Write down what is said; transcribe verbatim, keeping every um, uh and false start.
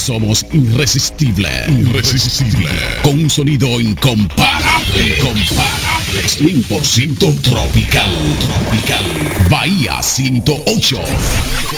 somos irresistibles. Irresistible. Con un sonido incomparable. Incomparable. cien por ciento tropical. Tropical. Bahía ciento ocho.